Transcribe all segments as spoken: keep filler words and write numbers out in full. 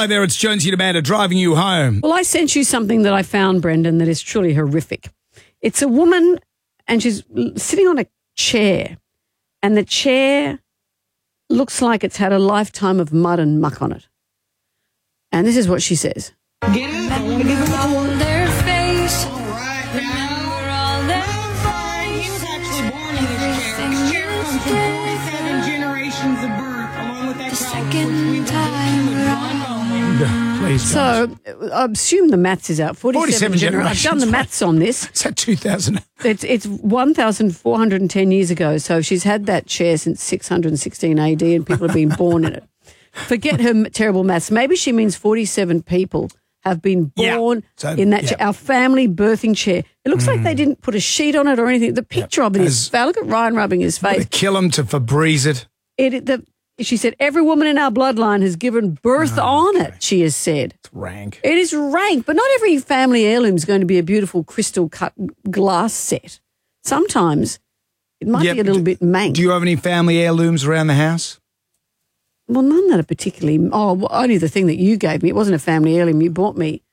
Hello there, it's Jonesy and Amanda driving you home. Well, I sent you something that I found, Brendan, that is truly horrific. It's a woman and she's sitting on a chair and the chair looks like it's had a lifetime of mud and muck on it. And this is what she says. Get it? I want to give them all their face. All right, remember all their fights. He was actually born in this chair. This chair comes from forty-seven generations of birth, along with that second time around. Please, So I assume the maths is out. forty-seven genera- I've done the maths on this. Is that two thousand? It's it's one thousand four hundred ten years ago. So she's had that chair since six hundred sixteen A D and people have been born in it. Forget her m- terrible maths. Maybe she means forty-seven people have been born Yeah. So, in that yeah. chair, our family birthing chair. It looks like they didn't put a sheet on it or anything. The picture of it is As- foul. Look at Ryan rubbing his To face. kill him, to Febreze it. It, the, she said, every woman in our bloodline has given birth on it, she has said. It's rank. It is rank, but not every family heirloom is going to be a beautiful crystal cut glass set. Sometimes it might Yep. be a little bit mank. Do you have any family heirlooms around the house? Well, none that are particularly. Oh, well, only the thing that you gave me. It wasn't a family heirloom. You bought me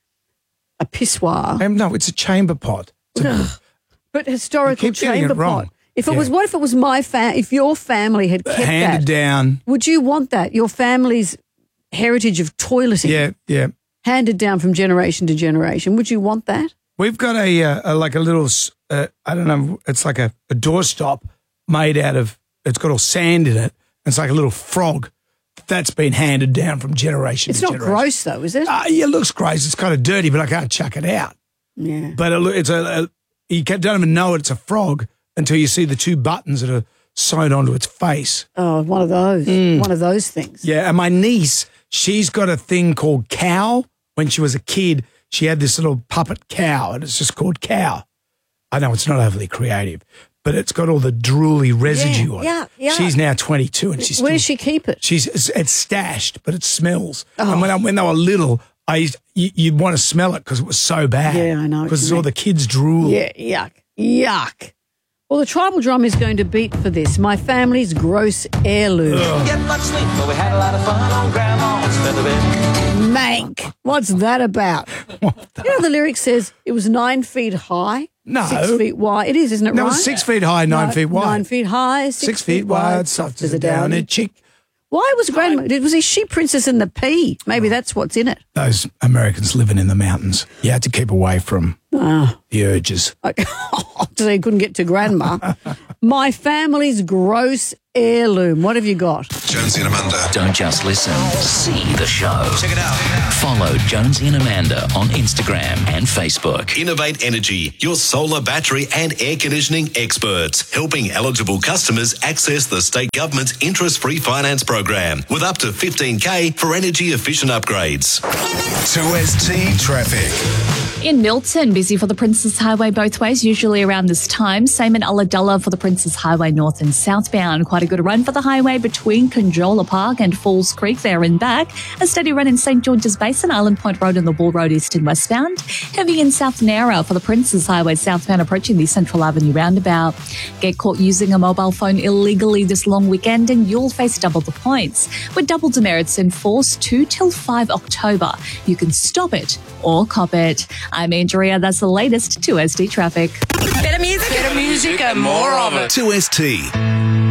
a pissoir, Um, no, it's a chamber pot. It's a- but historical You keep getting it chamber wrong. pot. If it Yeah. was, what if it was my fa- If your family had kept handed that, down. would you want that? Your family's heritage of toileting, Yeah, yeah. handed down from generation to generation. Would you want that? We've got a, uh, a like a little, s- uh, I don't know, it's like a, a doorstop made out of, it's got all sand in it. It's like a little frog. That's been handed down from generation It's to not generation. gross, though, is it? Uh, yeah, it looks gross. It's kind of dirty, but I can't chuck it out. Yeah. But it, loo- it's a, a you can't- don't even know it's a frog until you see the two buttons that are sewn onto its face. Oh, one of those. One of those things. Yeah, and my niece, she's got a thing called Cow. When she was a kid, she had this little puppet cow, and it's just called Cow. I know it's not overly creative, but it's got all the drooly residue on yeah, it. yeah. She's now twenty-two, and she's Where still, does she keep it? She's it's, it's stashed, but it smells. Oh. And when I, when they were little, I used, you, you'd want to smell it because it was so bad. Yeah, I know what Because you it's all mean. the kids' drool. Yeah, yuck. Yuck. Well, the tribal drum is going to beat for this. My family's gross heirloom. Get much sleep, but we had a lot of fun on Grandma's feather bed. Mank. What's that about? You know, the lyric says it was nine feet high, No. six feet wide. It is, isn't it No, right? it's six feet high, nine No, feet wide. Nine feet high, six, Six feet wide, soft as a downy chick. Why was Grandma? It was a Sheep Princess and the Pea. Maybe that's what's in it. Those Americans living in the mountains, you had to keep away from Ah. the urges. So they couldn't get to Grandma. My family's gross heirloom. What have you got? Jonesy and Amanda. Don't just listen, see the show. Check it out. Follow Jonesy and Amanda on Instagram and Facebook. Innovate Energy, your solar, battery and air conditioning experts, helping eligible customers access the state government's interest-free finance program with up to fifteen K for energy efficient upgrades. two S T traffic. In Milton, busy for the Princes Highway both ways, usually around this time. Same in Ulladulla for the Princes Highway north and southbound. Quite a good run for the highway between Conjola Park and Falls Creek there and back. A steady run in Saint George's Basin, Island Point Road and the Ball Road east and westbound. Heavy in South Nara for the Princes Highway southbound approaching the Central Avenue roundabout. Get caught using a mobile phone illegally this long weekend and you'll face double the points. With double demerits in force two till five October. You can stop it or cop it. I'm Andrea. That's the latest two S T traffic. Better music, better music, and more of it. two S T.